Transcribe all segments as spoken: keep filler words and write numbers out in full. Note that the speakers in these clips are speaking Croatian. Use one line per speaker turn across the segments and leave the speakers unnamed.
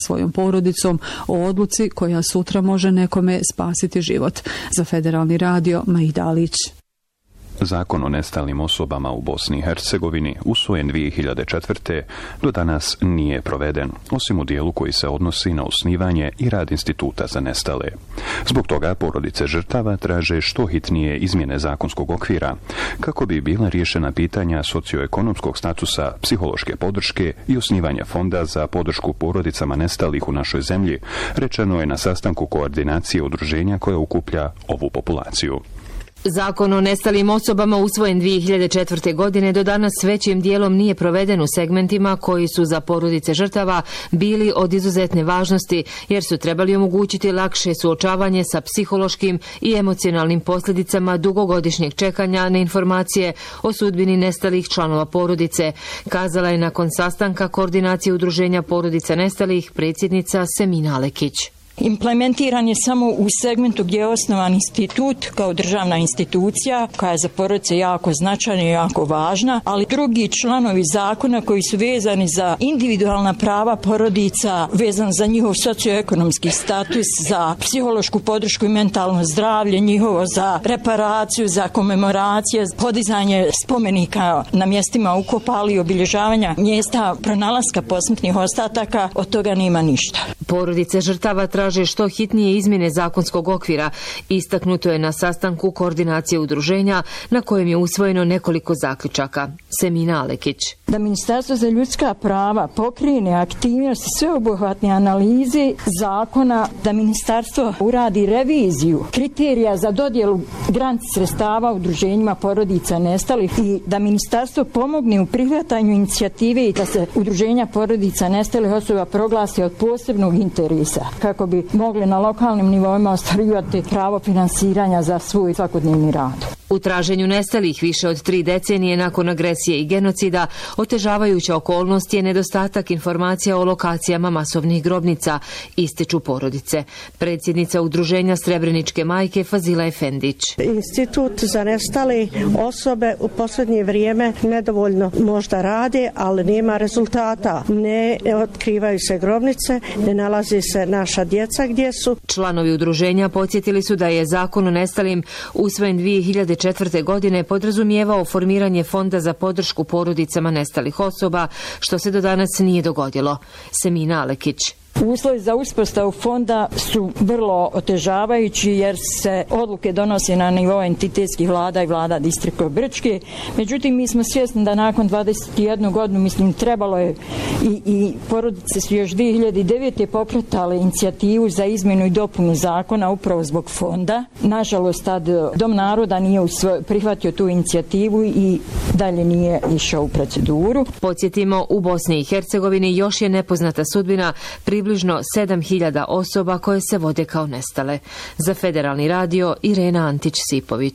svojom porodicom o odluci koja sutra može nekome spasiti život. Za Federalni radio, Maida Alić.
Zakon o nestalim osobama u Bosni i Hercegovini, usvojen dvije hiljade četvrte. do danas nije proveden, osim u dijelu koji se odnosi na osnivanje i rad instituta za nestale. Zbog toga porodice žrtava traže što hitnije izmjene zakonskog okvira, kako bi bila riješena pitanja socioekonomskog statusa, psihološke podrške i osnivanja fonda za podršku porodicama nestalih u našoj zemlji, rečeno je na sastanku koordinacije udruženja koja okuplja ovu populaciju.
Zakon o nestalim osobama usvojen dvije hiljade četvrte. godine do danas većim dijelom nije proveden u segmentima koji su za porodice žrtava bili od izuzetne važnosti, jer su trebali omogućiti lakše suočavanje sa psihološkim i emocionalnim posljedicama dugogodišnjeg čekanja na informacije o sudbini nestalih članova porodice, kazala je nakon sastanka koordinacije udruženja porodica nestalih predsjednica Semina Alekić.
Implementiran je samo u segmentu gdje je osnovan institut kao državna institucija koja je za porodice jako značajna i jako važna, ali drugi članovi zakona koji su vezani za individualna prava porodica, vezan za njihov socioekonomski status, za psihološku podršku i mentalno zdravlje njihovo, za reparaciju, za komemoracije, podizanje spomenika na mjestima ukopali i obilježavanja mjesta pronalaska posmrtnih ostataka, od toga nema ništa.
Porodice žrtava traže što hitnije izmjene zakonskog okvira. Istaknuto je na sastanku koordinacije udruženja na kojem je usvojeno nekoliko zaključaka. Semina Alekić.
Da Ministarstvo za ljudska prava pokrene aktivnosti sveobuhvatne analize zakona, da Ministarstvo uradi reviziju kriterija za dodjelu grant sredstava udruženjima porodica nestalih i da Ministarstvo pomogne u prihvatanju inicijative i da se udruženja porodica nestalih osoba proglasi od posebnog interesa, kako bi mogli na lokalnim nivoima ostvarivati pravo finansiranja za svoj svakodnevni rad.
U traženju nestalih više od tri decenije nakon agresije i genocida, otežavajuća okolnost je nedostatak informacija o lokacijama masovnih grobnica, ističu porodice. Predsjednica udruženja Srebreničke majke Fazila Efendić.
Institut za nestale osobe u posljednje vrijeme nedovoljno možda radi, ali nema rezultata. Ne otkrivaju se grobnice, ne nalazi se naša djeca gdje su.
Članovi udruženja podsjetili su da je zakon o nestalim usvojen dvije hiljade četvrte. godine podrazumijevao formiranje fonda za podršku porodicama nestalih osoba, što se do danas nije dogodilo. Semina Alekić.
Uslovi za uspostavu fonda su vrlo otežavajući jer se odluke donose na nivou entitetskih vlada i vlada distrikta Brčke. Međutim, mi smo svjesni da nakon dvadeset jednu godinu, mislim, trebalo je i, i porodice su još dvije hiljade devete. pokretale inicijativu za izmjenu i dopunu zakona upravo zbog fonda. Nažalost, tad Dom naroda nije usvoj, prihvatio tu inicijativu i dalje nije išao u proceduru.
Podsjetimo, u Bosni i Hercegovini još je nepoznata sudbina približno sedam hiljada osoba koje se vode kao nestale. Za Federalni radio, Irena Antić-Sipović.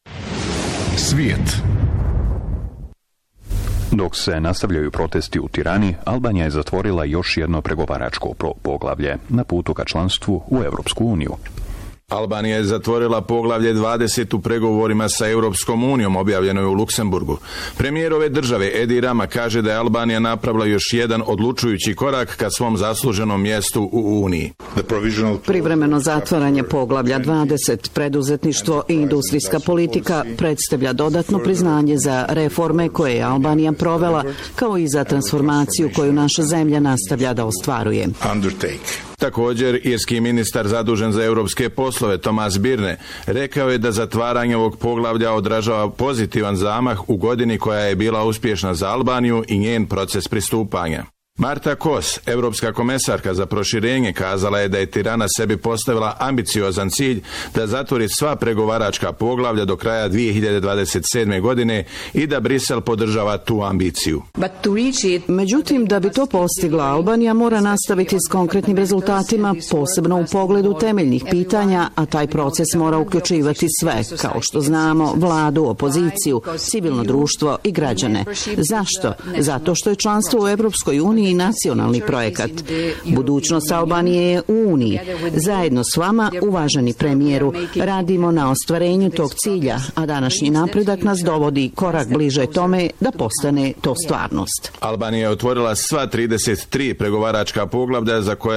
Svijet. Dok se nastavljaju protesti u Tirani, Albanija je zatvorila još jedno pregovaračko poglavlje na putu ka članstvu u Europsku uniju.
Albanija je zatvorila poglavlje dvadeset u pregovorima sa Europskom unijom, objavljeno je u Luksemburgu. Premijer ove države Edi Rama kaže da je Albanija napravila još jedan odlučujući korak ka svom zasluženom mjestu u Uniji.
Privremeno zatvaranje poglavlja dvadeset, preduzetništvo i industrijska politika, predstavlja dodatno priznanje za reforme koje je Albanija provela, kao i za transformaciju koju naša zemlja nastavlja da ostvaruje.
Također, irski ministar zadužen za europske poslove Tomas Birne rekao je da zatvaranje ovog poglavlja odražava pozitivan zamah u godini koja je bila uspješna za Albaniju i njen proces pristupanja. Marta Kos, europska komesarka za proširenje, kazala je da je Tirana sebi postavila ambiciozan cilj da zatvori sva pregovaračka poglavlja do kraja dvije hiljade dvadeset sedme. godine i da Brisel podržava tu ambiciju.
Međutim, da bi to postigla, Albanija mora nastaviti s konkretnim rezultatima, posebno u pogledu temeljnih pitanja, a taj proces mora uključivati sve, kao što znamo, vladu, opoziciju, civilno društvo i građane. Zašto? Zato što je članstvo u Europskoj uniji i nacionalni projekat. Budućnost Albanije je u Uniji. Zajedno s vama, uvaženi premijeru, radimo na ostvarenju tog cilja, a današnji napredak nas dovodi korak bliže tome da postane to stvarnost.
Albanija je otvorila sva trideset tri pregovaračka poglavlja za koja